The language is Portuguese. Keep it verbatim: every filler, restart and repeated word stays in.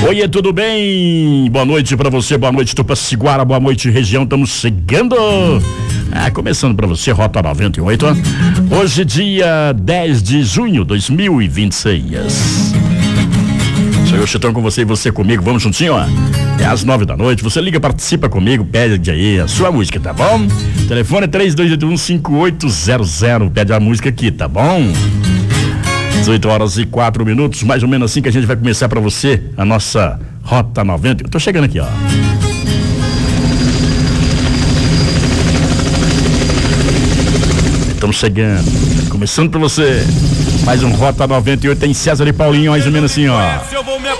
Oiê, tudo bem? Boa noite pra você, boa noite Tupaciguara, boa noite região, estamos chegando. Ah, começando pra você, Rota noventa e oito. Hoje, dia dez de junho de dois mil e vinte e seis. Sou eu, Chitão, com você e você comigo, vamos juntinho, ó. É às nove da noite, você liga, participa comigo, pede aí a sua música, tá bom? Telefone é três dois oito um cinco oito zero zero, pede a música aqui, tá bom? dezoito horas e quatro minutos, mais ou menos assim que a gente vai começar pra você a nossa Rota noventa. Eu tô chegando aqui, ó. Estamos chegando, começando pra você mais um Rota noventa e oito, tem César e Paulinho, mais ou menos assim, ó.